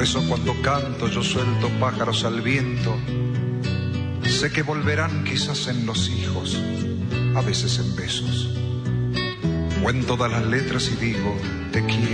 Por eso cuando canto yo suelto pájaros al viento. Sé que volverán quizás en los hijos, a veces en besos, o en todas las letras y digo te quiero.